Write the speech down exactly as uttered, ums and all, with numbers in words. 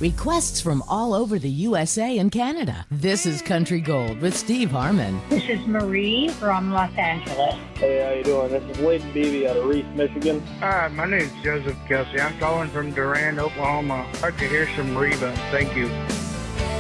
Requests from all over the U S A and Canada. This is Country Gold with Steve Harmon. This is Marie from Los Angeles. Hey, how you doing? This is Wade Beebe out of Reese, Michigan. Hi, my name is Joseph Kelsey. I'm calling from Durand, Oklahoma. I'd like to hear some Reba. Thank you.